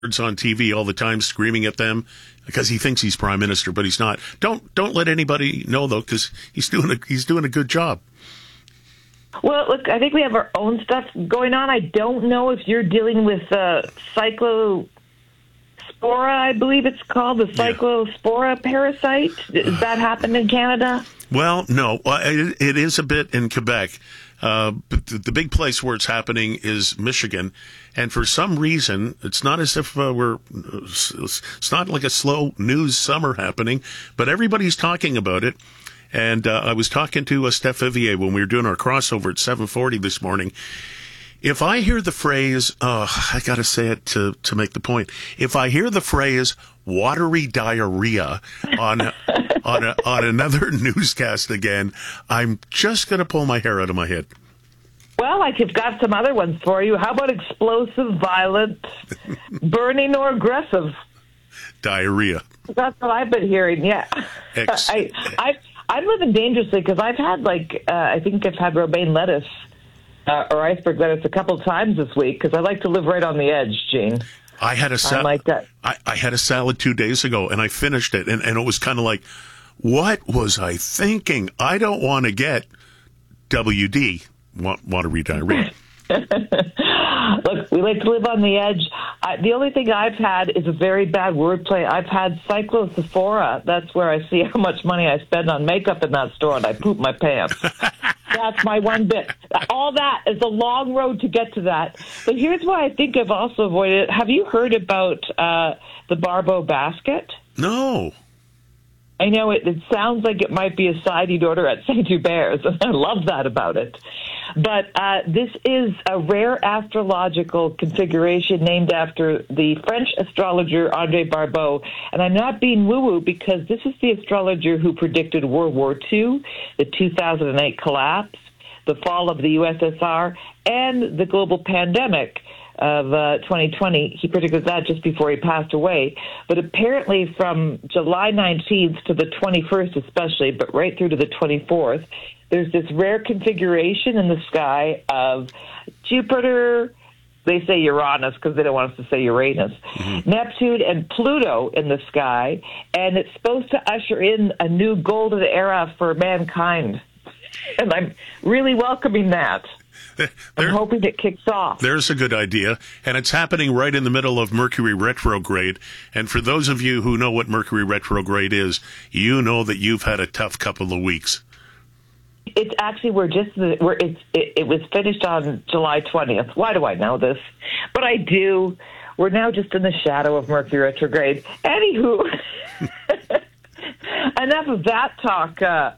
on TV all the time screaming at them because he thinks he's prime minister, but he's not. Don't let anybody know though, because he's doing a good job. Well, look, I think we have our own stuff going on. I don't know if you're dealing with cyclospora, I believe it's called, the cyclospora parasite. Does that happen in Canada? Well, no, it is a bit in Quebec. But the big place where it's happening is Michigan. And for some reason, it's not as if it's not like a slow news summer happening, but everybody's talking about it. And I was talking to Steph Vivier when we were doing our crossover at 7:40 this morning. If I hear the phrase, I got to say it to make the point. If I hear the phrase watery diarrhea on another newscast again, I'm just going to pull my hair out of my head. Well, I've got some other ones for you. How about explosive, violent, burning, or aggressive? Diarrhea. That's what I've been hearing, yeah. I'm living dangerously because I've had, I think I've had romaine lettuce or iceberg lettuce a couple times this week because I like to live right on the edge, Gene. I had a salad. Like that. I had a salad 2 days ago, and I finished it, and it was kind of like, what was I thinking? I don't want to get WD, watery diarrhea. Look, we like to live on the edge. The only thing I've had is a very bad wordplay. I've had cyclosephora. That's where I see how much money I spend on makeup in that store, and I poop my pants. That's my one bit. All that is a long road to get to that. But here's why I think I've also avoided it. Have you heard about the Barbeau basket? No. I know it sounds like it might be a side you'd order at St. Hubert's, and I love that about it. But this is a rare astrological configuration named after the French astrologer André Barbeau. And I'm not being woo-woo because this is the astrologer who predicted World War II, the 2008 collapse, the fall of the USSR, and the global pandemic of 2020. He predicted that just before he passed away. But apparently from July 19th to the 21st especially, but right through to the 24th, there's this rare configuration in the sky of Jupiter, they say Uranus because they don't want us to say Uranus, Neptune and Pluto in the sky, and it's supposed to usher in a new golden era for mankind. And I'm really welcoming that. I'm hoping it kicks off. There's a good idea, and it's happening right in the middle of Mercury retrograde. And for those of you who know what Mercury retrograde is, you know that you've had a tough couple of weeks. It's actually it was finished on July 20th. Why do I know this? But I do. We're now just in the shadow of Mercury retrograde. Anywho, enough of that talk.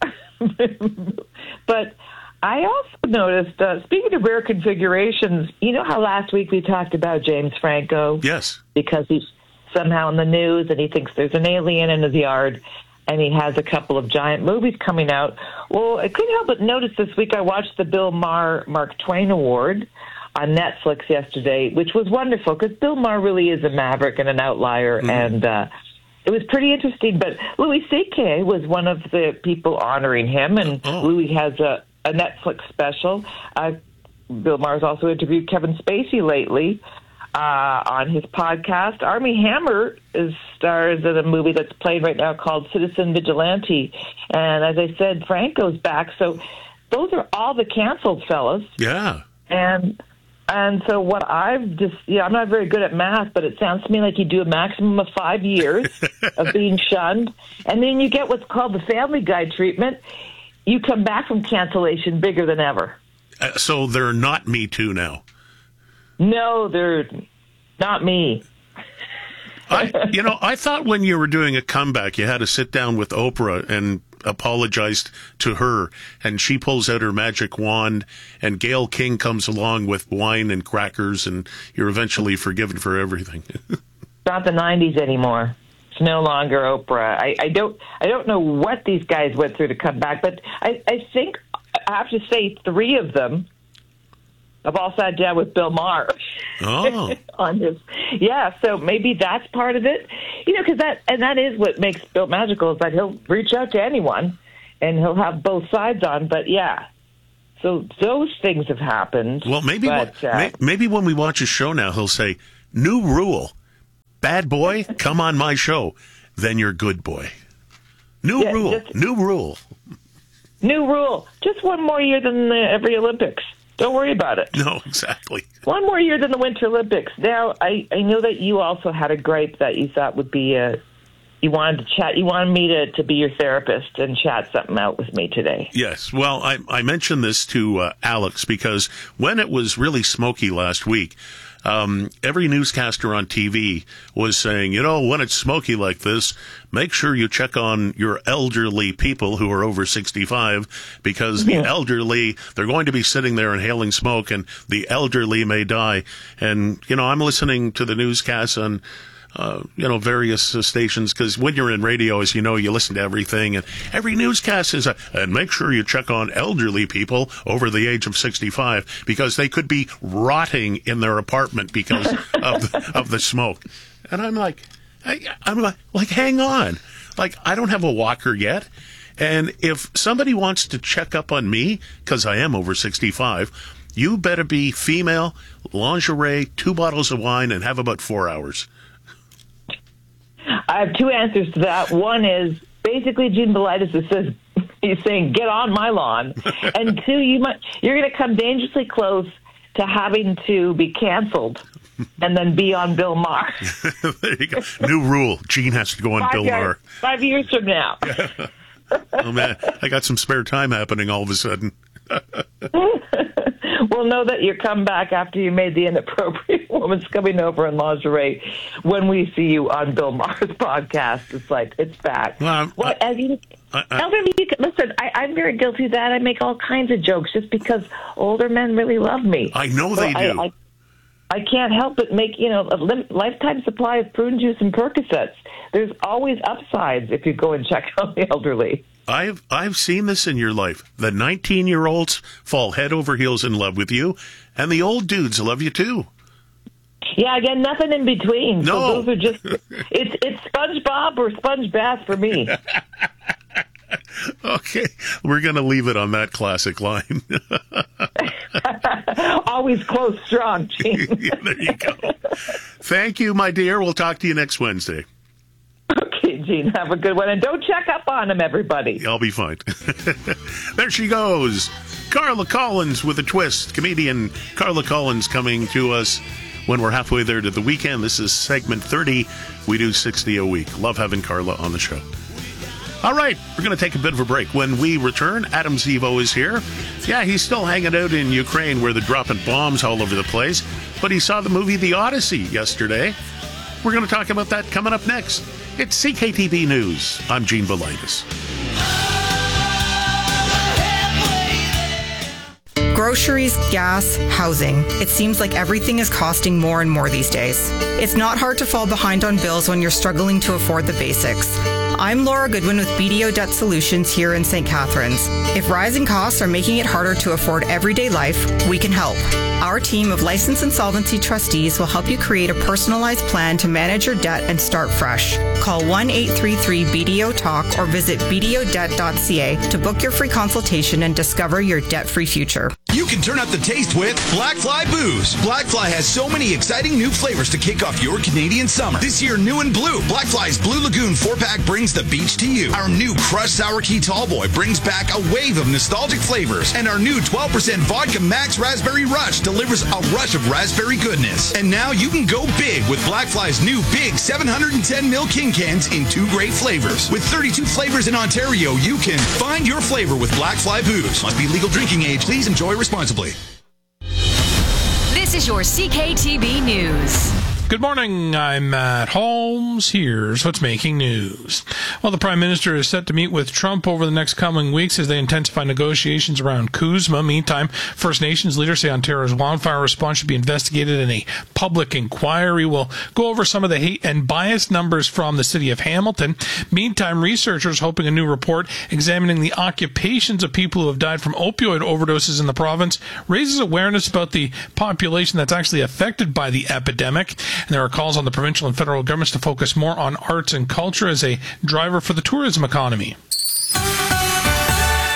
But I also noticed, speaking of rare configurations, you know how last week we talked about James Franco? Yes. Because he's somehow in the news and he thinks there's an alien in his yard and he has a couple of giant movies coming out. Well, I couldn't help but notice this week I watched the Bill Maher Mark Twain Award on Netflix yesterday, which was wonderful because Bill Maher really is a maverick and an outlier, and it was pretty interesting. But Louis C.K. was one of the people honoring him, and Louis has a Netflix special. Bill Maher's also interviewed Kevin Spacey lately on his podcast. Armie Hammer stars in a movie that's playing right now called Citizen Vigilante. And as I said, Franco's back. So those are all the canceled fellas. Yeah. And so what I've just, I'm not very good at math, but it sounds to me like you do a maximum of 5 years of being shunned. And then you get what's called the Family Guy treatment. You come back from cancellation bigger than ever. So they're not Me Too now? No, they're not me. I thought when you were doing a comeback, you had to sit down with Oprah and apologize to her, and she pulls out her magic wand, and Gayle King comes along with wine and crackers, and you're eventually forgiven for everything. Not the 90s anymore. It's no longer Oprah. I don't know what these guys went through to come back, but I think I have to say 3 of them have all sat down with Bill Maher. Oh. On his, so maybe that's part of it. Because that is what makes Bill magical, is that he'll reach out to anyone and he'll have both sides on. But so those things have happened. Well, maybe when we watch a show now, he'll say, new rule. bad boy, come on my show. Then you're good boy. New rule. New rule. Just one more year than every Olympics. Don't worry about it. No, exactly. One more year than the Winter Olympics. Now, I know that you also had a gripe that you thought would be you wanted to chat. You wanted me to be your therapist and chat something out with me today. Yes. Well, I mentioned this to Alex because when it was really smoky last week, every newscaster on TV was saying, when it's smoky like this, make sure you check on your elderly people who are over 65 because the elderly, they're going to be sitting there inhaling smoke and the elderly may die. And, I'm listening to the newscasts on various stations, because when you're in radio, as you know, you listen to everything, and every newscast is and make sure you check on elderly people over the age of 65 because they could be rotting in their apartment because of the smoke. And I'm like, hang on. Like, I don't have a walker yet. And if somebody wants to check up on me, because I am over 65, you better be female, lingerie, 2 bottles of wine, and have about 4 hours. I have 2 answers to that. One is basically Gene Velitis he's saying, get on my lawn. And 2, you're going to come dangerously close to having to be canceled and then be on Bill Maher. There you go. New rule. Gene has to go on Bill Maher. 5 years from now. Oh, man. I got some spare time happening all of a sudden. We'll know that you come back after you made the inappropriate woman's coming over in lingerie when we see you on Bill Maher's podcast. It's like, it's back. Listen, I'm very guilty of that. I make all kinds of jokes just because older men really love me. I know they do. I can't help but make, a lifetime supply of prune juice and Percocets. There's always upsides if you go and check on the elderly. I've seen this in your life. The 19-year-olds fall head over heels in love with you, and the old dudes love you too. Yeah, again, nothing in between. No. So those are just it's SpongeBob or Sponge Bath for me. Okay, we're going to leave it on that classic line. Always close strong, Gene. Yeah, there you go. Thank you, my dear. We'll talk to you next Wednesday. Okay, Gene, have a good one. And don't check up on him, everybody. I'll be fine. There she goes. Carla Collins with a twist. Comedian Carla Collins coming to us when we're halfway there to the weekend. This is segment 30. We do 60 a week. Love having Carla on the show. All right, we're going to take a bit of a break. When we return, Adam Zivo is here. Yeah, he's still hanging out in Ukraine where they're dropping bombs all over the place, but he saw the movie The Odyssey yesterday. We're going to talk about that coming up next. It's CKTB News. I'm Gene Velitis. Groceries, gas, housing. It seems like everything is costing more and more these days. It's not hard to fall behind on bills when you're struggling to afford the basics. I'm Laura Goodwin with BDO Debt Solutions here in St. Catharines. If rising costs are making it harder to afford everyday life, we can help. Our team of licensed insolvency trustees will help you create a personalized plan to manage your debt and start fresh. Call 1-833-BDO-TALK or visit bdodebt.ca to book your free consultation and discover your debt-free future. You can turn up the taste with Blackfly Booze. Blackfly has so many exciting new flavors to kick off your Canadian summer. This year, new and blue, Blackfly's Blue Lagoon 4-pack brings the beach to you. Our new Crushed Sour Key Tallboy brings back a wave of nostalgic flavors. And our new 12% Vodka Max Raspberry Rush delivers a rush of raspberry goodness. And now you can go big with Blackfly's new big 710ml King Cans in 2 great flavors. With 32 flavors in Ontario, you can find your flavor with Blackfly Booze. Must be legal drinking age. Please enjoy responsibly. This is your CKTB News. Good morning, I'm Matt Holmes. Here's what's making news. Well, the Prime Minister is set to meet with Trump over the next coming weeks as they intensify negotiations around CUSMA. Meantime, First Nations leaders say Ontario's wildfire response should be investigated in a public inquiry. We'll go over some of the hate and bias numbers from the city of Hamilton. Meantime, researchers hoping a new report examining the occupations of people who have died from opioid overdoses in the province raises awareness about the population that's actually affected by the epidemic. And there are calls on the provincial and federal governments to focus more on arts and culture as a driver for the tourism economy.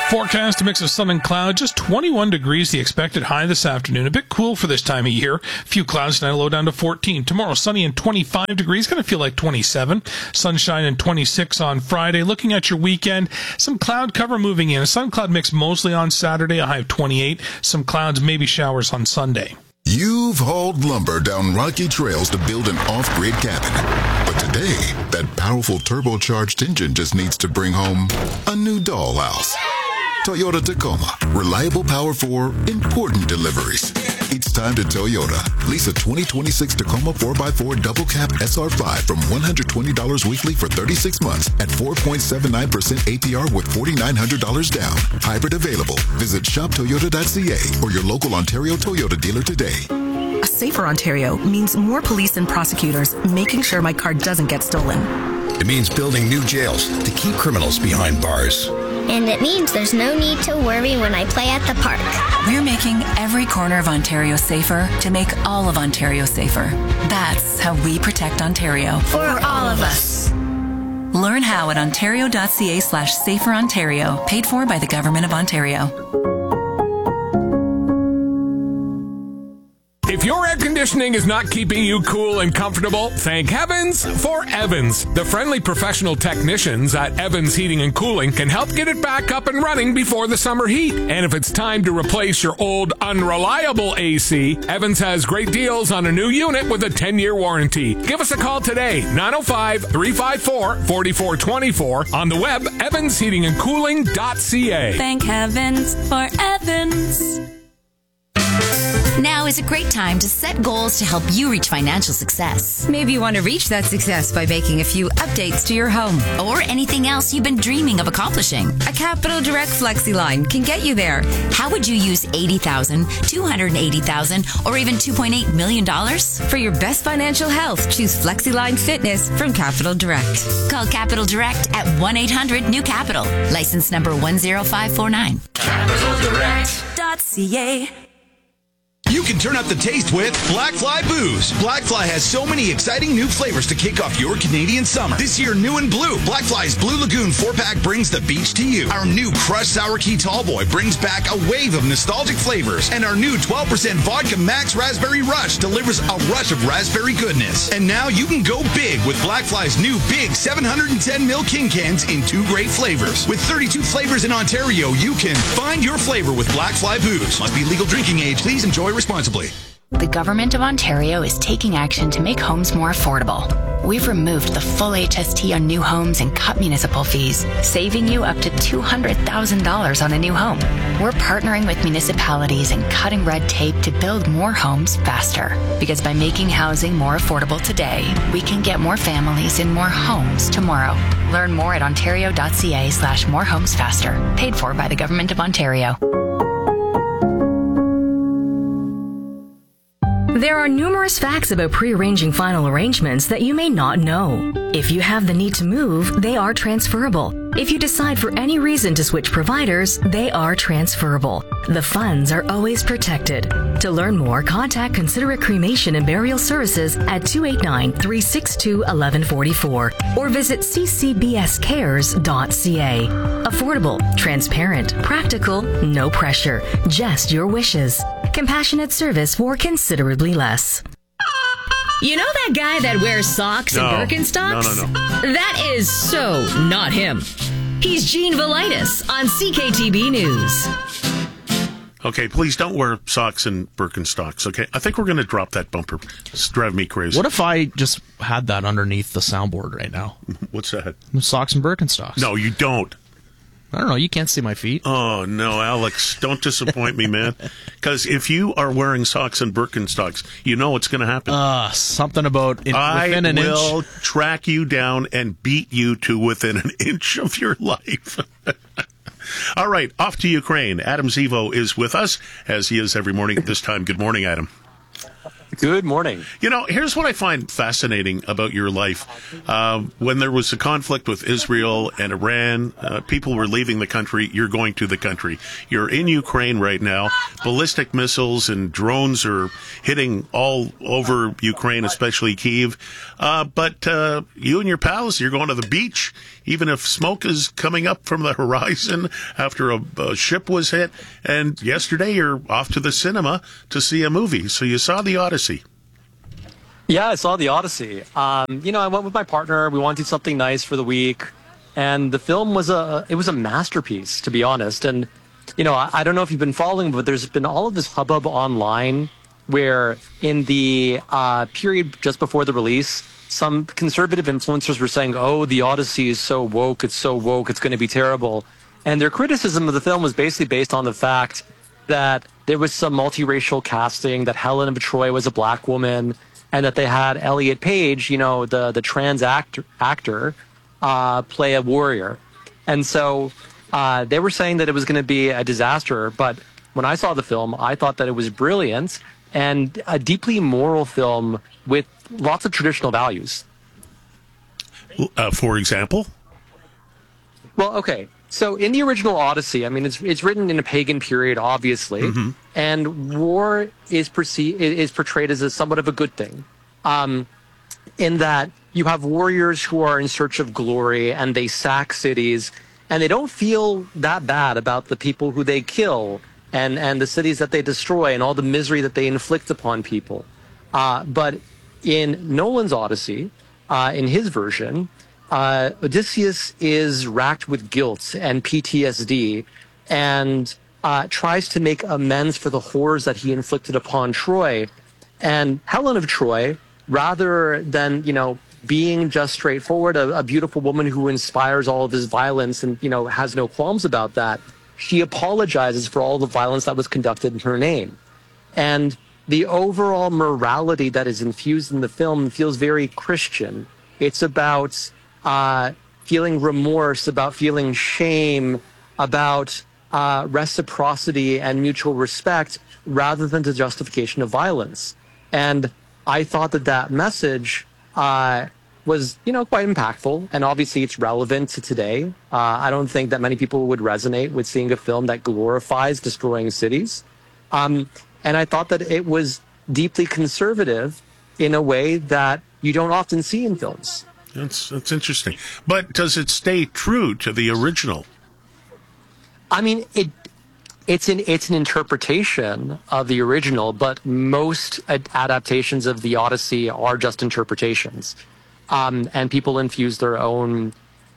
Forecast, a mix of sun and cloud, just 21 degrees the expected high this afternoon. A bit cool for this time of year. A few clouds tonight, low down to 14. Tomorrow, sunny and 25 degrees, going to feel like 27. Sunshine and 26 on Friday. Looking at your weekend, some cloud cover moving in. A sun cloud mix mostly on Saturday, a high of 28. Some clouds, maybe showers on Sunday. You've hauled lumber down rocky trails to build an off-grid cabin. But today, that powerful turbocharged engine just needs to bring home a new dollhouse. Toyota Tacoma. Reliable power for important deliveries. It's time to Toyota. Lease a 2026 Tacoma 4x4 double cab SR5 from $120 weekly for 36 months at 4.79% APR with $4,900 down. Hybrid available. Visit shoptoyota.ca or your local Ontario Toyota dealer today. A safer Ontario means more police and prosecutors making sure my car doesn't get stolen. It means building new jails to keep criminals behind bars. And it means there's no need to worry when I play at the park. We're making every corner of Ontario safer to make all of Ontario safer. That's how we protect Ontario. For all of us. Learn how at ontario.ca/saferontario. Paid for by the Government of Ontario. If your air conditioning is not keeping you cool and comfortable, thank heavens for Evans. The friendly professional technicians at Evans Heating and Cooling can help get it back up and running before the summer heat. And if it's time to replace your old unreliable AC, Evans has great deals on a new unit with a 10-year warranty. Give us a call today, 905-354-4424, on the web, evansheatingandcooling.ca. Thank heavens for Evans. Now is a great time to set goals to help you reach financial success. Maybe you want to reach that success by making a few updates to your home. Or anything else you've been dreaming of accomplishing. A Capital Direct FlexiLine can get you there. How would you use $80,000, $280,000, or even $2.8 million? For your best financial health, choose FlexiLine Fitness from Capital Direct. Call Capital Direct at 1-800-NEW-CAPITAL. License number 10549. CapitalDirect.ca. You can turn up the taste with Blackfly Booze. Blackfly has so many exciting new flavors to kick off your Canadian summer. This year, new and blue, Blackfly's Blue Lagoon 4-pack brings the beach to you. Our new Crushed Sour Key Tallboy brings back a wave of nostalgic flavors. And our new 12% Vodka Max Raspberry Rush delivers a rush of raspberry goodness. And now you can go big with Blackfly's new big 710ml King Cans in 2 great flavors. With 32 flavors in Ontario, you can find your flavor with Blackfly Booze. Must be legal drinking age. Please enjoy responsibly. The Government of Ontario is taking action to make homes more affordable. We've removed the full HST on new homes and cut municipal fees, saving you up to $200,000 on a new home. We're partnering with municipalities and cutting red tape to build more homes faster. Because by making housing more affordable today, we can get more families in more homes tomorrow. Learn more at ontario.ca/morehomesfaster. Paid for by the Government of Ontario. There are numerous facts about pre-arranging final arrangements that you may not know. If you have the need to move, they are transferable. If you decide for any reason to switch providers, they are transferable. The funds are always protected. To learn more, contact Considerate Cremation and Burial Services at 289-362-1144 or visit ccbscares.ca. Affordable, transparent, practical, no pressure, just your wishes. Compassionate service for considerably less. You know that guy that wears socks and Birkenstocks? No. That is so not him. He's Gene Velitis on CKTB News. Okay, please don't wear socks and Birkenstocks, okay? I think we're going to drop that bumper. It's driving me crazy. What if I just had that underneath the soundboard right now? What's that? Socks and Birkenstocks. No, you don't. I don't know. You can't see my feet. Oh, no, Alex. Don't disappoint me, man. Because if you are wearing socks and Birkenstocks, you know what's going to happen. Something about within an inch. I will track you down and beat you to within an inch of your life. All right, off to Ukraine. Adam Zivo is with us, as he is every morning at this time. Good morning, Adam. Good morning. You know, here's what I find fascinating about your life. When there was a conflict with Israel and Iran, people were leaving the country. You're going to the country. You're in Ukraine right now. Ballistic missiles and drones are hitting all over Ukraine, especially Kyiv. But you and your pals, you're going to the beach, even if smoke is coming up from the horizon after a ship was hit. And yesterday, you're off to the cinema to see a movie. So you saw The Odyssey. Yeah, I saw The Odyssey. I went with my partner. We wanted to do something nice for the week. And the film was a masterpiece, to be honest. And, I don't know if you've been following, but there's been all of this hubbub online where in the period just before the release, some conservative influencers were saying, oh, The Odyssey is so woke, it's going to be terrible. And their criticism of the film was basically based on the fact that there was some multiracial casting, that Helen of Troy was a black woman, and that they had Elliot Page, the trans actor, play a warrior. And so they were saying that it was going to be a disaster. But when I saw the film, I thought that it was brilliant and a deeply moral film with lots of traditional values. For example? Well, okay. So in the original Odyssey, I mean, it's written in a pagan period, obviously, and war is portrayed as somewhat of a good thing, in that you have warriors who are in search of glory and they sack cities, and they don't feel that bad about the people who they kill and the cities that they destroy and all the misery that they inflict upon people. But in Nolan's Odyssey, in his version, Odysseus is racked with guilt and PTSD and tries to make amends for the horrors that he inflicted upon Troy. And Helen of Troy, rather than, being just straightforward, a beautiful woman who inspires all of his violence and, has no qualms about that, she apologizes for all the violence that was conducted in her name. And the overall morality that is infused in the film feels very Christian. It's about feeling remorse, about feeling shame, about reciprocity and mutual respect, rather than the justification of violence. And I thought that message was, quite impactful, and obviously it's relevant to today. I don't think that many people would resonate with seeing a film that glorifies destroying cities. And I thought that it was deeply conservative in a way that you don't often see in films. That's interesting. But does it stay true to the original? I mean, it's an interpretation of the original, but most adaptations of the Odyssey are just interpretations, and people infuse their own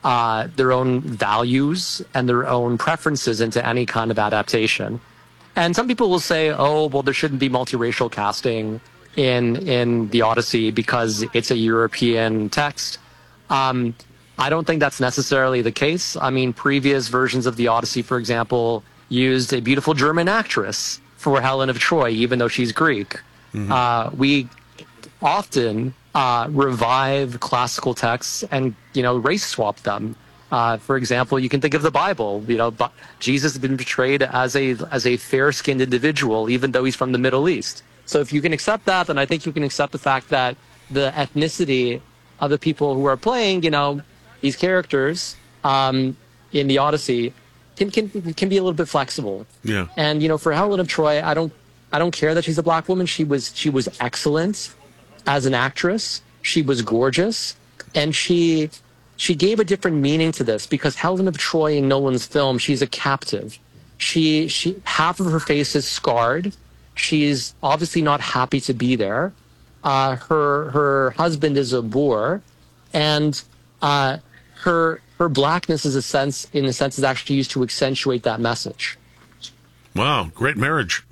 values and their own preferences into any kind of adaptation. And some people will say, "Oh, well, there shouldn't be multiracial casting in the Odyssey because it's a European text." I don't think that's necessarily the case. I mean, previous versions of the Odyssey, for example, used a beautiful German actress for Helen of Troy, even though she's Greek. We often revive classical texts and, race swap them. For example, you can think of the Bible. Jesus has been portrayed as a fair-skinned individual, even though he's from the Middle East. So if you can accept that, then I think you can accept the fact that the ethnicity of the people who are playing, these characters in the Odyssey can be a little bit flexible. Yeah. And for Helen of Troy, I don't care that she's a black woman. She was excellent as an actress. She was gorgeous, and she gave a different meaning to this because Helen of Troy in Nolan's film, she's a captive. She half of her face is scarred. She's obviously not happy to be there. Her husband is a Boer, and her blackness is is actually used to accentuate that message. Wow, great marriage.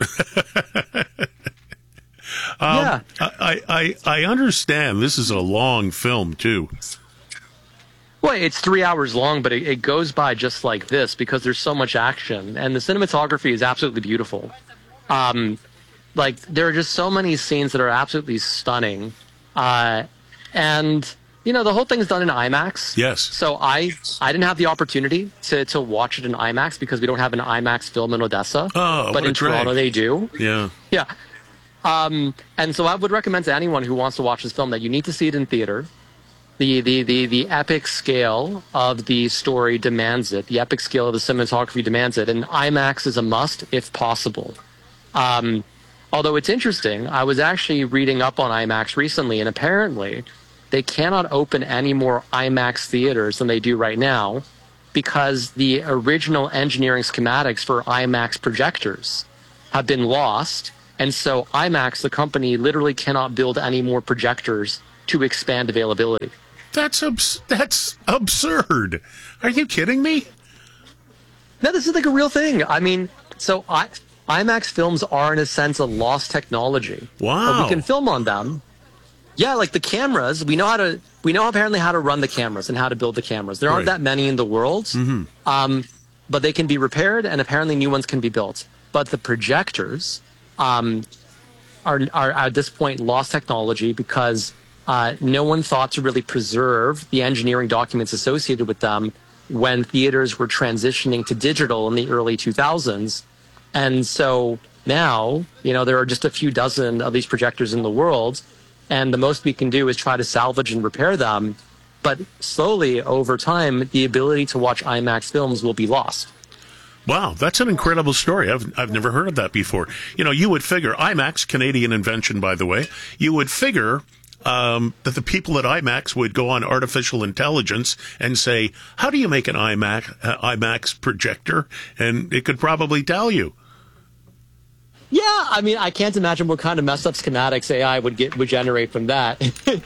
Yeah. I understand this is a long film too. Well, it's 3 hours long, but it goes by just like this because there's so much action, and the cinematography is absolutely beautiful. There are just so many scenes that are absolutely stunning. And, the whole thing is done in IMAX. Yes. So I didn't have the opportunity to watch it in IMAX because we don't have an IMAX film in Odessa. Oh, but in Toronto they do. Yeah. Yeah. And so I would recommend to anyone who wants to watch this film that you need to see it in theater. The epic scale of the story demands it. The epic scale of the cinematography demands it. And IMAX is a must if possible. Although it's interesting, I was actually reading up on IMAX recently, and apparently they cannot open any more IMAX theaters than they do right now because the original engineering schematics for IMAX projectors have been lost. And so IMAX, the company, literally cannot build any more projectors to expand availability. That's absurd. Are you kidding me? No, this is like a real thing. I mean, so IMAX films are, in a sense, a lost technology. Wow. But we can film on them. Yeah, like the cameras, we know apparently how to run the cameras and how to build the cameras. There aren't that many in the world, but they can be repaired, and apparently new ones can be built. But the projectors are at this point lost technology because no one thought to really preserve the engineering documents associated with them when theaters were transitioning to digital in the early 2000s. And so now, there are just a few dozen of these projectors in the world, and the most we can do is try to salvage and repair them. But slowly, over time, the ability to watch IMAX films will be lost. Wow, that's an incredible story. I've never heard of that before. You would figure, IMAX, Canadian invention, by the way, you would figure that the people at IMAX would go on artificial intelligence and say, how do you make an IMAX projector? And it could probably tell you. Yeah, I mean, I can't imagine what kind of messed up schematics AI would generate from that.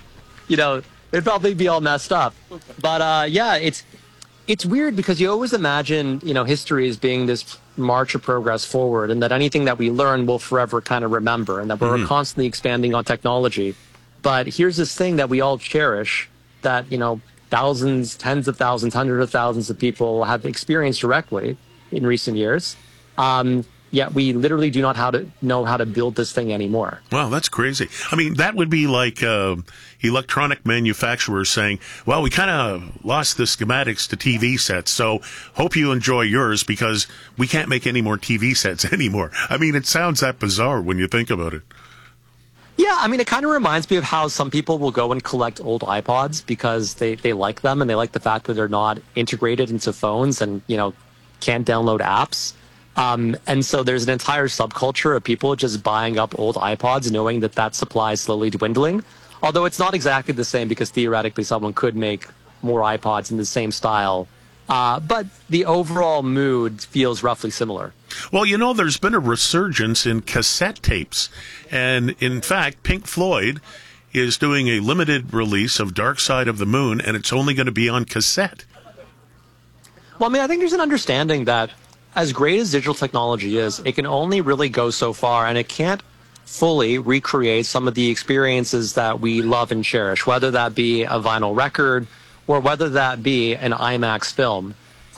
It'd probably be all messed up. But yeah, it's weird because you always imagine, history as being this march of progress forward, and that anything that we learn we'll forever kind of remember, and that we're constantly expanding on technology. But here's this thing that we all cherish that, thousands, tens of thousands, hundreds of thousands of people have experienced directly in recent years. Yet we literally do not know how to build this thing anymore. Wow, that's crazy. I mean, that would be like electronic manufacturers saying, well, we kind of lost the schematics to TV sets, so hope you enjoy yours because we can't make any more TV sets anymore. I mean, it sounds that bizarre when you think about it. Yeah, I mean, it kind of reminds me of how some people will go and collect old iPods because they like them and they like the fact that they're not integrated into phones and, can't download apps. And so there's an entire subculture of people just buying up old iPods, knowing that supply is slowly dwindling. Although it's not exactly the same because theoretically someone could make more iPods in the same style. But the overall mood feels roughly similar. Well, there's been a resurgence in cassette tapes. And in fact, Pink Floyd is doing a limited release of Dark Side of the Moon, and it's only going to be on cassette. Well, I mean, I think there's an understanding that as great as digital technology is, it can only really go so far, and it can't fully recreate some of the experiences that we love and cherish, whether that be a vinyl record or whether that be an IMAX film.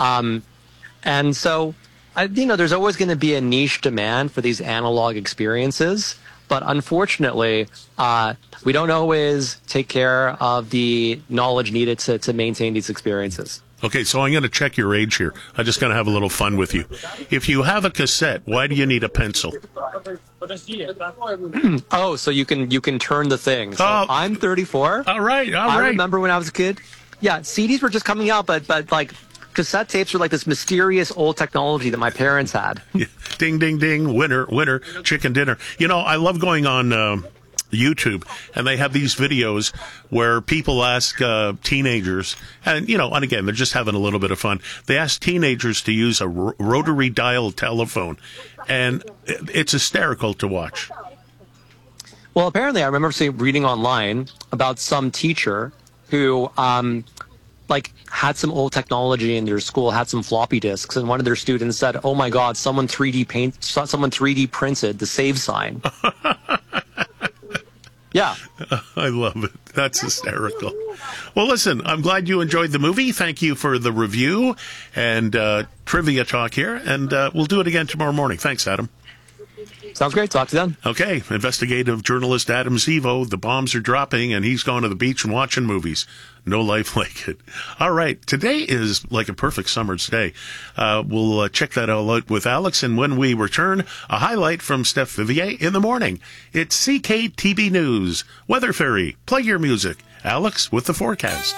And so, there's always going to be a niche demand for these analog experiences, but unfortunately, we don't always take care of the knowledge needed to maintain these experiences. Okay, so I'm going to check your age here. I'm just going to have a little fun with you. If you have a cassette, why do you need a pencil? Oh, so you can turn the thing. So I'm 34. All right. I remember when I was a kid. Yeah, CDs were just coming out, but like cassette tapes were like this mysterious old technology that my parents had. Yeah. Ding, ding, ding, winner, chicken dinner. I love going on YouTube, and they have these videos where people ask teenagers, and and again, they're just having a little bit of fun. They ask teenagers to use a rotary dial telephone, and it's hysterical to watch. Well, apparently, I remember reading online about some teacher who had some old technology in their school, had some floppy disks, and one of their students said, "Oh my God, someone 3D printed the save sign." Yeah. I love it. That's hysterical. Well, listen, I'm glad you enjoyed the movie. Thank you for the review and trivia talk here, and we'll do it again tomorrow morning. Thanks, Adam. Sounds great. Talk to them. Okay. Investigative journalist Adam Zivo. The bombs are dropping, and he's going to the beach and watching movies. No life like it. All right. Today is like a perfect summer's day. We'll check that all out with Alex. And when we return, a highlight from Steph Vivier in the morning. It's CKTB News. Weather Fairy. Play your music. Alex with the forecast.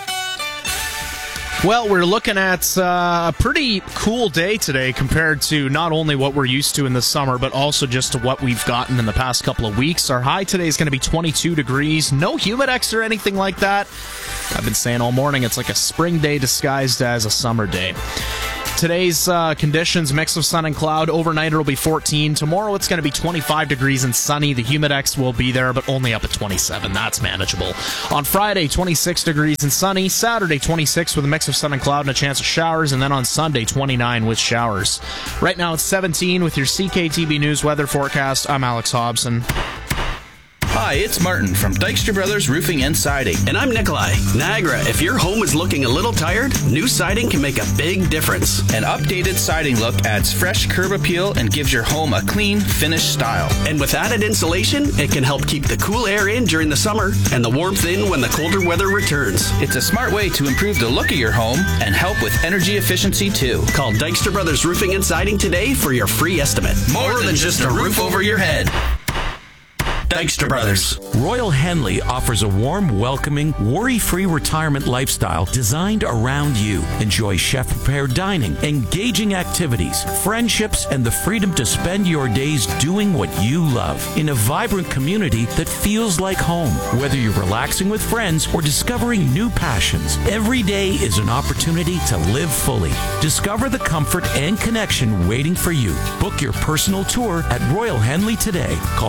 Well, we're looking at a pretty cool day today compared to not only what we're used to in the summer, but also just to what we've gotten in the past couple of weeks. Our high today is going to be 22 degrees. No humidex or anything like that. I've been saying all morning it's like a spring day disguised as a summer day. Today's conditions, mix of sun and cloud. Overnight it'll be 14. Tomorrow it's going to be 25 degrees and sunny. The humidex will be there, but only up at 27. That's manageable. On Friday, 26 degrees and sunny. Saturday, 26 with a mix of sun and cloud and a chance of showers. And then on Sunday, 29 with showers. Right now it's 17 with your CKTB News weather forecast. I'm Alex Hobson. Hi, it's Martin from Dykstra Brothers Roofing and Siding. And I'm Nikolai. Niagara, if your home is looking a little tired, new siding can make a big difference. An updated siding look adds fresh curb appeal and gives your home a clean, finished style. And with added insulation, it can help keep the cool air in during the summer and the warmth in when the colder weather returns. It's a smart way to improve the look of your home and help with energy efficiency too. Call Dykstra Brothers Roofing and Siding today for your free estimate. More than just a roof over your head. Dykstra Brothers. Royal Henley offers a warm, welcoming, worry-free retirement lifestyle designed around you. Enjoy chef-prepared dining, engaging activities, friendships, and the freedom to spend your days doing what you love in a vibrant community that feels like home. Whether you're relaxing with friends or discovering new passions, every day is an opportunity to live fully. Discover the comfort and connection waiting for you. Book your personal tour at Royal Henley today. Call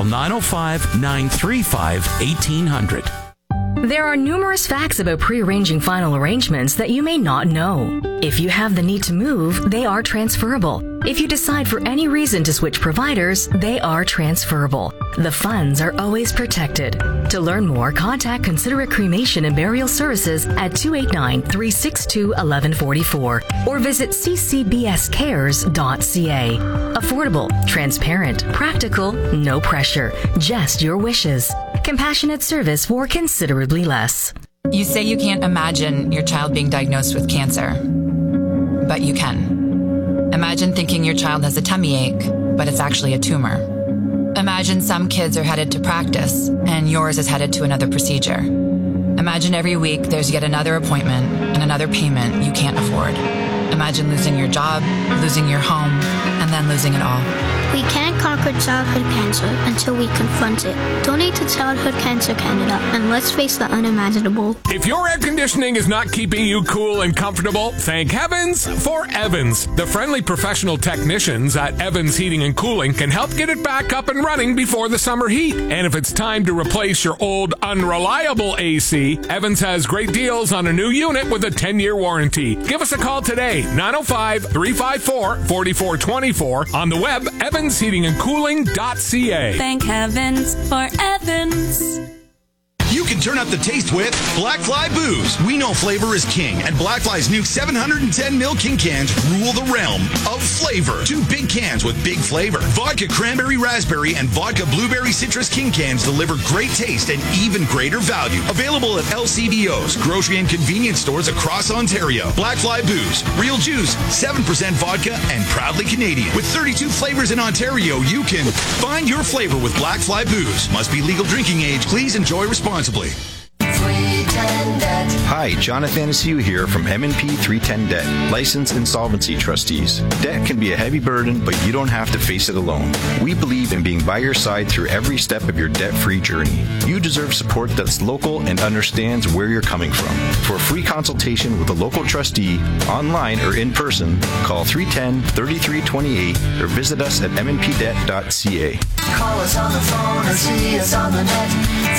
905-935-1800. There are numerous facts about pre-arranging final arrangements that you may not know. If you have the need to move, they are transferable. If you decide for any reason to switch providers, they are transferable. The funds are always protected. To learn more, contact Considerate Cremation and Burial Services at 289-362-1144 or visit ccbscares.ca. Affordable, transparent, practical, no pressure, just your wishes. Compassionate service for considerably less. You say you can't imagine your child being diagnosed with cancer, but you can. Imagine thinking your child has a tummy ache, but it's actually a tumor. Imagine some kids are headed to practice, and yours is headed to another procedure. Imagine every week there's yet another appointment and another payment you can't afford. Imagine losing your job, losing your home, and then losing it all. We can't conquer childhood cancer until we confront it. Donate to Childhood Cancer Canada and let's face the unimaginable. If your air conditioning is not keeping you cool and comfortable, thank heavens for Evans. The friendly professional technicians at Evans Heating and Cooling can help get it back up and running before the summer heat. And if it's time to replace your old unreliable AC, Evans has great deals on a new unit with a 10-year warranty. Give us a call today, 905-354-4424, on the web, evansheatingandcooling.ca. Thank heavens for Evans. You can turn up the taste with Black Fly Booze. We know flavor is king, and Black Fly's new 710ml King cans rule the realm of flavor. 2 big cans with big flavor. Vodka Cranberry Raspberry and Vodka Blueberry Citrus King cans deliver great taste and even greater value. Available at LCBOs, grocery and convenience stores across Ontario. Black Fly Booze. Real juice, 7% vodka, and proudly Canadian. With 32 flavors in Ontario, you can find your flavor with Black Fly Booze. Must be legal drinking age. Please enjoy responsibly. Hi, Jonathan Asiu here from M&P 310 Debt, licensed insolvency trustees. Debt can be a heavy burden, but you don't have to face it alone. We believe in being by your side through every step of your debt-free journey. You deserve support that's local and understands where you're coming from. For a free consultation with a local trustee, online or in person, call 310-3328 or visit us at mnpdebt.ca. Call us on the phone or see us on the net.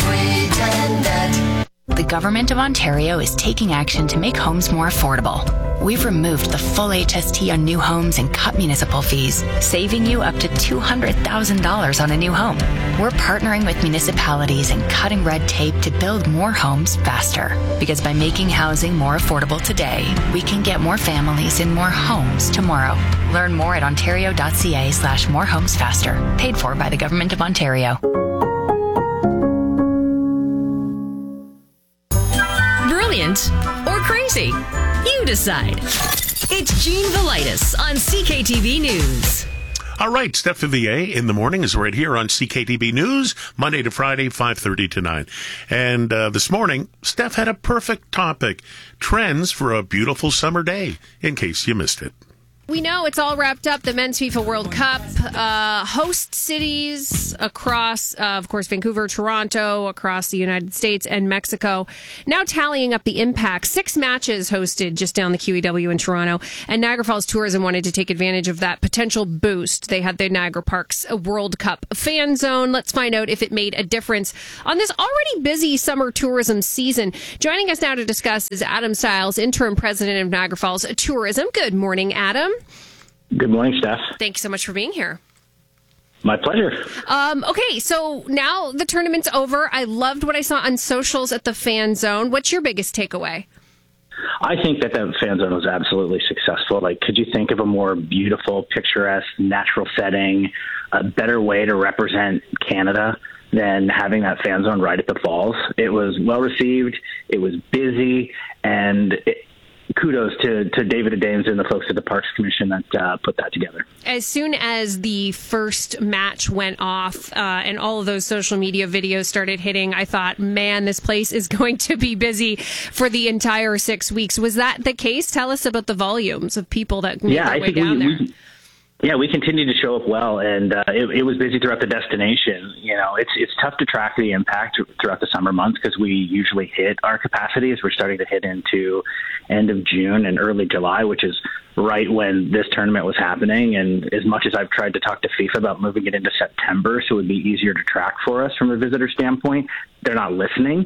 310 Debt. The Government of Ontario is taking action to make homes more affordable. We've removed the full HST on new homes and cut municipal fees, saving you up to $200,000 on a new home. We're partnering with municipalities and cutting red tape to build more homes faster. Because by making housing more affordable today, we can get more families in more homes tomorrow. Learn more at ontario.ca/morehomesfaster. Paid for by the Government of Ontario. Brilliant or crazy? You decide. It's Gene Velitis on CKTV News. All right, Steph Vivier in the morning is right here on CKTV News, Monday to Friday, 5:30 to 9. And this morning, Steph had a perfect topic, trends for a beautiful summer day, in case you missed it. We know it's all wrapped up, the Men's FIFA World Cup. Host cities across, of course, Vancouver, Toronto, across the United States and Mexico. Now tallying up the impact. 6 matches hosted just down the QEW in Toronto. And Niagara Falls Tourism wanted to take advantage of that potential boost. They had the Niagara Parks World Cup fan zone. Let's find out if it made a difference on this already busy summer tourism season. Joining us now to discuss is Adam Stiles, interim president of Niagara Falls Tourism. Good morning, Adam. Good morning, Steph. Thank you so much for being here. My pleasure. Okay, so now the tournament's over. I loved what I saw on socials at the fan zone. What's your biggest takeaway? I think that fan zone was absolutely successful. Like, could you think of a more beautiful, picturesque, natural setting, a better way to represent Canada than having that fan zone right at the falls? It was well received. It was busy, and kudos to David Adames and the folks at the Parks Commission that put that together. As soon as the first match went off and all of those social media videos started hitting, I thought, man, this place is going to be busy for the entire 6 weeks. Was that the case? Tell us about the volumes of people that made their way down there. We continued to show up well, and it was busy throughout the destination. You know, it's tough to track the impact throughout the summer months because we usually hit our capacities. We're starting to hit into end of June and early July, which is right when this tournament was happening. And as much as I've tried to talk to FIFA about moving it into September so it would be easier to track for us from a visitor standpoint, they're not listening.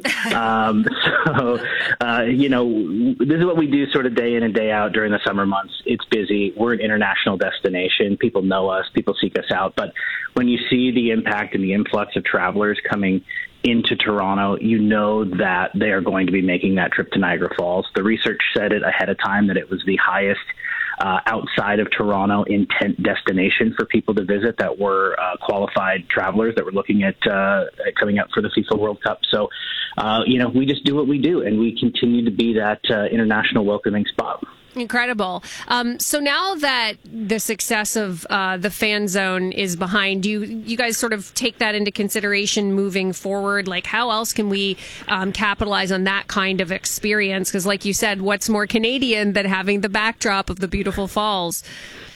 You know, this is what we do sort of day in and day out during the summer months. It's busy. We're an international destination. People know us. People seek us out. But when you see the impact and the influx of travelers coming into Toronto, you know that they are going to be making that trip to Niagara Falls. The research said it ahead of time that it was the highest outside of Toronto intent destination for people to visit that were qualified travelers that were looking at coming up for the FIFA World Cup. So, you know, we just do what we do, and we continue to be that international welcoming spot. Incredible. So now that the success of the fan zone is behind you, you guys sort of take that into consideration moving forward. Like, how else can we capitalize on that kind of experience? Because like you said, what's more Canadian than having the backdrop of the beautiful falls?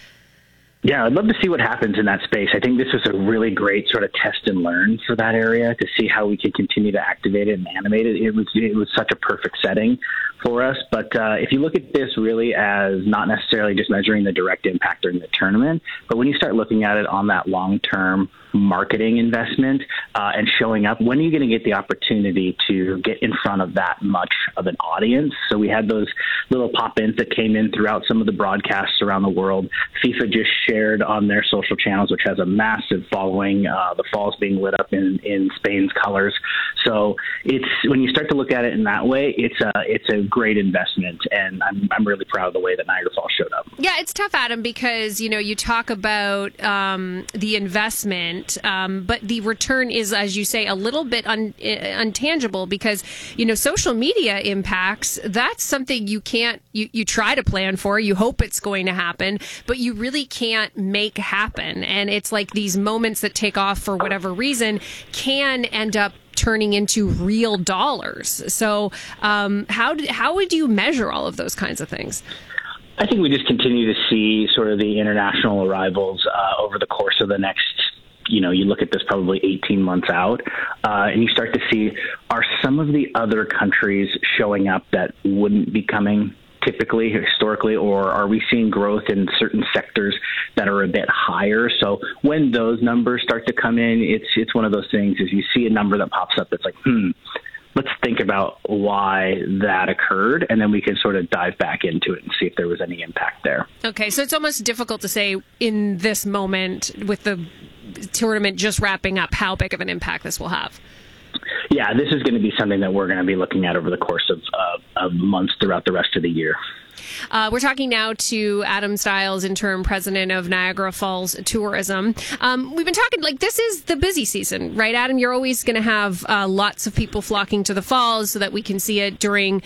Yeah, I'd love to see what happens in that space. I think this was a really great sort of test and learn for that area to see how we could continue to activate it and animate it. It was such a perfect setting for us. But if you look at this really as not necessarily just measuring the direct impact during the tournament, but when you start looking at it on that long-term marketing investment and showing up, when are you going to get the opportunity to get in front of that much of an audience? So we had those little pop-ins that came in throughout some of the broadcasts around the world. FIFA just shared on their social channels, which has a massive following, the falls being lit up in Spain's colors. So it's when you start to look at it in that way, it's a great investment, and I'm really proud of the way that Niagara Falls showed up. Yeah, it's tough, Adam, because you talk about the investment, but the return is, as you say, a little bit untangible because social media impacts. That's something you can't. You try to plan for. You hope it's going to happen, but you really can't make happen. And it's like these moments that take off for whatever reason can end up turning into real dollars. So how would you measure all of those kinds of things? I think we just continue to see sort of the international arrivals over the course of the next, you look at this probably 18 months out, and you start to see, are some of the other countries showing up that wouldn't be coming typically, historically, or are we seeing growth in certain sectors that are a bit higher? So when those numbers start to come in, it's one of those things is you see a number that pops up that's like, let's think about why that occurred, and then we can sort of dive back into it and see if there was any impact there. Okay, so it's almost difficult to say in this moment with the tournament just wrapping up how big of an impact this will have. Yeah, this is going to be something that we're going to be looking at over the course of months throughout the rest of the year. We're talking now to Adam Stiles, interim president of Niagara Falls Tourism. We've been talking, like, this is the busy season, right, Adam? You're always going to have lots of people flocking to the falls so that we can see it during,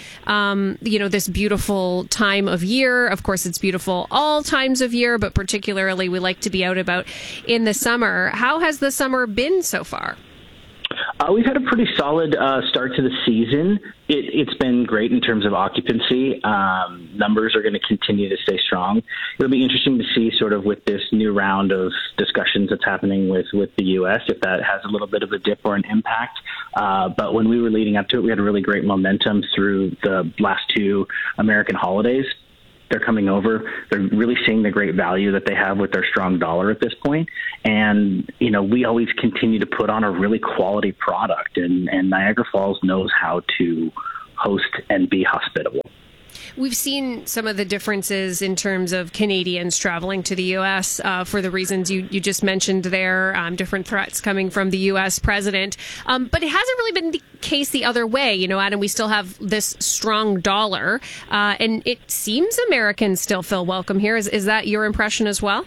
this beautiful time of year. Of course, it's beautiful all times of year, but particularly we like to be out about in the summer. How has the summer been so far? We've had a pretty solid start to the season. It's been great in terms of occupancy. Numbers are going to continue to stay strong. It'll be interesting to see sort of with this new round of discussions that's happening with the U.S., if that has a little bit of a dip or an impact. But when we were leading up to it, we had a really great momentum through the last two American holidays. They're coming over. They're really seeing the great value that they have with their strong dollar at this point. And, we always continue to put on a really quality product, and Niagara Falls knows how to host and be hospitable. We've seen some of the differences in terms of Canadians traveling to the U.S. For the reasons you just mentioned there, different threats coming from the U.S. president. But it hasn't really been the case the other way. Adam, we still have this strong dollar, and it seems Americans still feel welcome here. Is that your impression as well?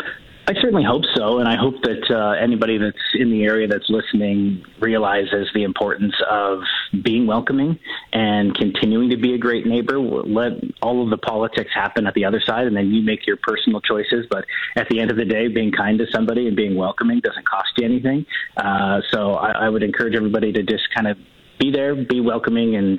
I certainly hope so, and I hope that anybody that's in the area that's listening realizes the importance of being welcoming and continuing to be a great neighbor. Let all of the politics happen at the other side, and then you make your personal choices. But at the end of the day, being kind to somebody and being welcoming doesn't cost you anything. So I would encourage everybody to just kind of be there, be welcoming, and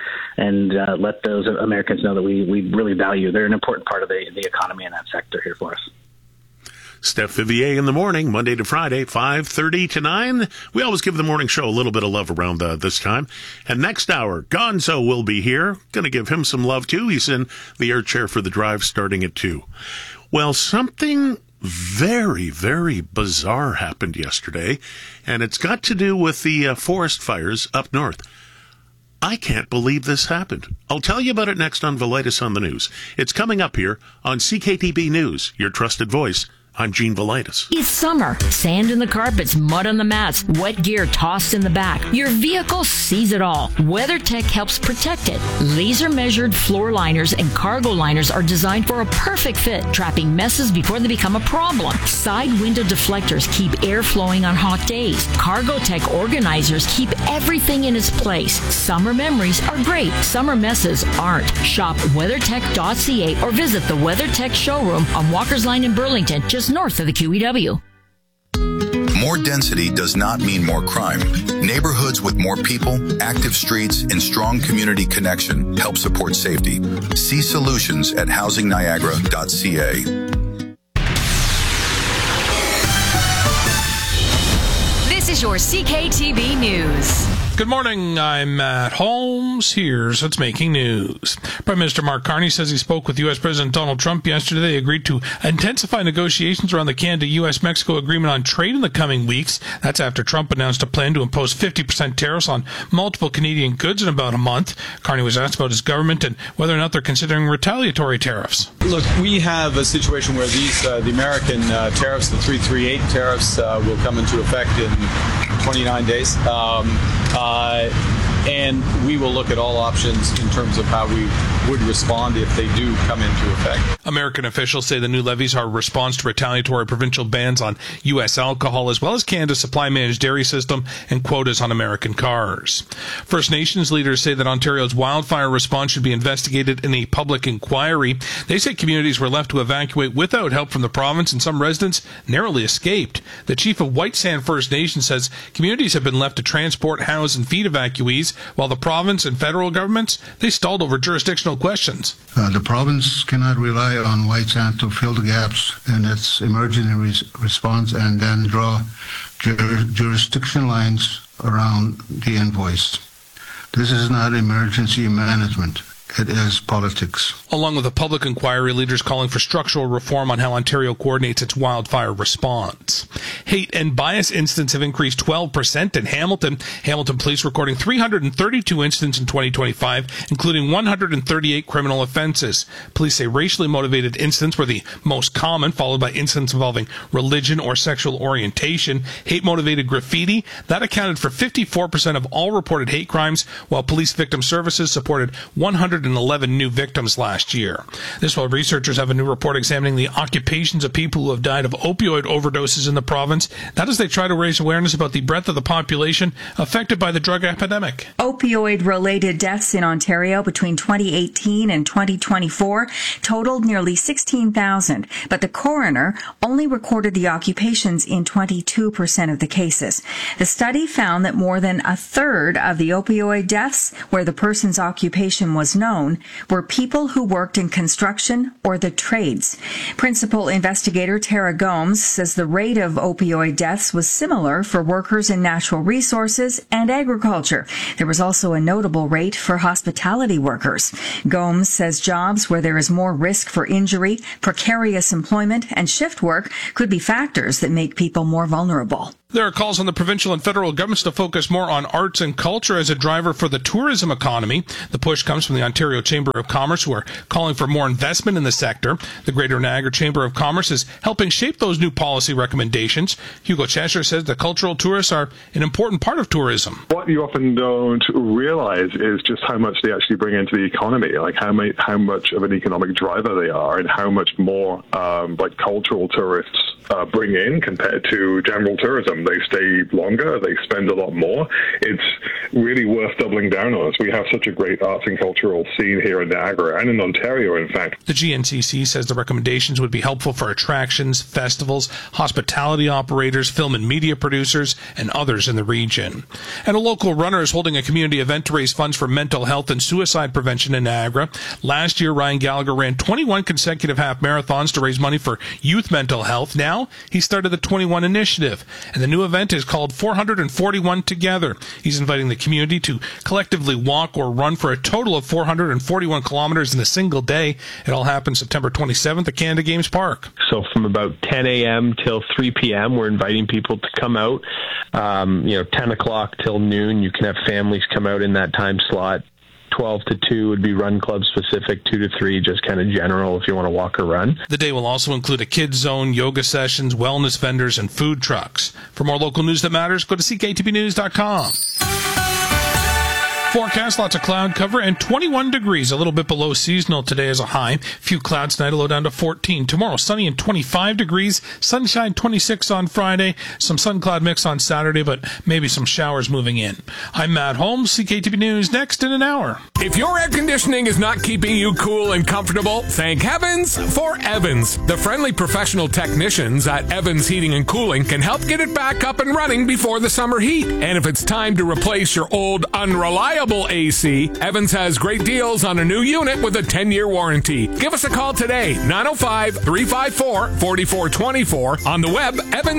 let those Americans know that we really value. They're an important part of the economy in that sector here for us. Steph Vivier in the morning, Monday to Friday, 5:30 to 9. We always give the morning show a little bit of love around this time. And next hour, Gonzo will be here. Going to give him some love, too. He's in the air chair for the drive starting at 2. Well, something very, very bizarre happened yesterday, and it's got to do with the forest fires up north. I can't believe this happened. I'll tell you about it next on Velitis on the News. It's coming up here on CKTB News, your trusted voice. I'm Gene Velitis. It's summer. Sand in the carpets, mud on the mats, wet gear tossed in the back. Your vehicle sees it all. WeatherTech helps protect it. Laser-measured floor liners and cargo liners are designed for a perfect fit, trapping messes before they become a problem. Side window deflectors keep air flowing on hot days. CargoTech organizers keep everything in its place. Summer memories are great. Summer messes aren't. Shop WeatherTech.ca or visit the WeatherTech showroom on Walker's Line in Burlington, just north of the QEW. More density does not mean more crime. Neighborhoods with more people, active streets, and strong community connection help support safety. See solutions at housingniagara.ca. This is your CKTB News. Good morning, I'm Matt Holmes. Here's what's making news. Prime Minister Mark Carney says he spoke with U.S. President Donald Trump yesterday. They agreed to intensify negotiations around the Canada-U.S.-Mexico agreement on trade in the coming weeks. That's after Trump announced a plan to impose 50% tariffs on multiple Canadian goods in about a month. Carney was asked about his government and whether or not they're considering retaliatory tariffs. Look, we have a situation where the American tariffs, the 338 tariffs, will come into effect in 29 days. And we will look at all options in terms of how we would respond if they do come into effect. American officials say the new levies are a response to retaliatory provincial bans on U.S. alcohol, as well as Canada's supply-managed dairy system and quotas on American cars. First Nations leaders say that Ontario's wildfire response should be investigated in a public inquiry. They say communities were left to evacuate without help from the province, and some residents narrowly escaped. The chief of White Sand First Nation says communities have been left to transport, house, and feed evacuees, while the province and federal governments, they stalled over jurisdictional questions. The province cannot rely on White Sand to fill the gaps in its emergency response and then draw jurisdiction lines around the invoice. This is not emergency management. it is politics. Along with a public inquiry, leaders calling for structural reform on how Ontario coordinates its wildfire response. Hate and bias incidents have increased 12% in Hamilton. Hamilton police recording 332 incidents in 2025, including 138 criminal offenses. Police say racially motivated incidents were the most common, followed by incidents involving religion or sexual orientation. Hate-motivated graffiti, that accounted for 54% of all reported hate crimes, while Police Victim Services supported 111 new victims last year. This while researchers have a new report examining the occupations of people who have died of opioid overdoses in the province. That as they try to raise awareness about the breadth of the population affected by the drug epidemic. Opioid-related deaths in Ontario between 2018 and 2024 totaled nearly 16,000, but the coroner only recorded the occupations in 22% of the cases. The study found that more than a third of the opioid deaths, where the person's occupation was known, were people who worked in construction or the trades. Principal investigator Tara Gomes says the rate of opioid deaths was similar for workers in natural resources and agriculture. There was also a notable rate for hospitality workers. Gomes says jobs where there is more risk for injury, precarious employment, and shift work could be factors that make people more vulnerable. There are calls on the provincial and federal governments to focus more on arts and culture as a driver for the tourism economy. The push comes from the Ontario Chamber of Commerce, who are calling for more investment in the sector. The Greater Niagara Chamber of Commerce is helping shape those new policy recommendations. Hugo Cheshire says the cultural tourists are an important part of tourism. What you often don't realize is just how much they actually bring into the economy, like how much of an economic driver they are, and how much more cultural tourists bring in compared to general tourism. They stay longer, they spend a lot more. It's really worth doubling down on us. We have such a great arts and cultural scene here in Niagara and in Ontario, in fact. The GNCC says the recommendations would be helpful for attractions, festivals, hospitality operators, film and media producers, and others in the region. And a local runner is holding a community event to raise funds for mental health and suicide prevention in Niagara. Last year, Ryan Gallagher ran 21 consecutive half marathons to raise money for youth mental health. Now, he started the 21 initiative, and the new event is called 441 Together. He's inviting the community to collectively walk or run for a total of 441 kilometers in a single day. It all happens September 27th at Canada Games Park. So from about 10 a.m. till 3 p.m., we're inviting people to come out. 10 o'clock till noon, you can have families come out in that time slot. 12 to 2 would be run club specific, 2 to 3 just kind of general if you want to walk or run. The day will also include a kids zone, yoga sessions, wellness vendors, and food trucks. For more local news that matters, go to cktbnews.com. Forecast, lots of cloud cover, and 21 degrees, a little bit below seasonal today as a high. Few clouds tonight, a low down to 14. Tomorrow, sunny and 25 degrees. Sunshine, 26 on Friday. Some sun cloud mix on Saturday, but maybe some showers moving in. I'm Matt Holmes, CKTB News, next in an hour. If your air conditioning is not keeping you cool and comfortable, thank heavens for Evans. The friendly professional technicians at Evans Heating and Cooling can help get it back up and running before the summer heat. And if it's time to replace your old, unreliable AC, Evans has great deals on a new unit with a 10-year warranty. Give us a call today, 905-354-4424. On the web, Evans